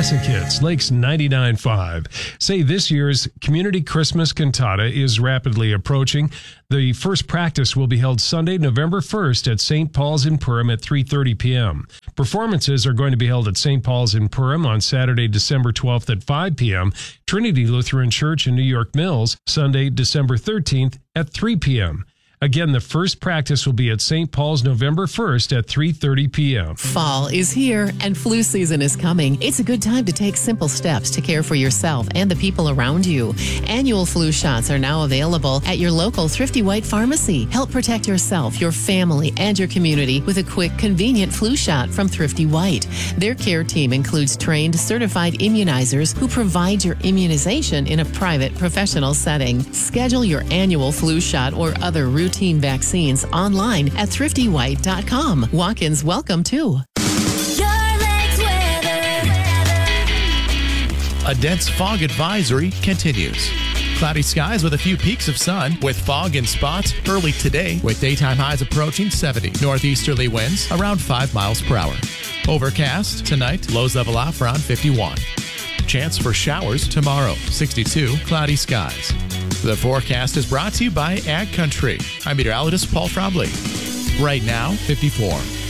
classic hits, Lakes 99.5. Say this year's Community Christmas Cantata is rapidly approaching. The first practice will be held Sunday, November 1st at St. Paul's in Purim at 3:30 p.m. Performances are going to be held at St. Paul's in Purim on Saturday, December 12th at 5 p.m., Trinity Lutheran Church in New York Mills, Sunday, December 13th at 3 p.m. Again, the first practice will be at St. Paul's November 1st at 3:30 p.m. Fall is here and flu season is coming. It's a good time to take simple steps to care for yourself and the people around you. Annual flu shots are now available at your local Thrifty White pharmacy. Help protect yourself, your family, and your community with a quick, convenient flu shot from Thrifty White. Their care team includes trained, certified immunizers who provide your immunization in a private, professional setting. Schedule your annual flu shot or other routine vaccines online at thriftywhite.com. Walk-ins welcome too. A dense fog advisory continues. Cloudy skies with a few peaks of sun with fog in spots early today with daytime highs approaching 70. Northeasterly winds around 5 miles per hour. Overcast tonight, lows level off around 51. Chance for showers tomorrow, 62, cloudy skies. The forecast is brought to you by Ag Country. I'm meteorologist Paul Trombley. Right now, 54.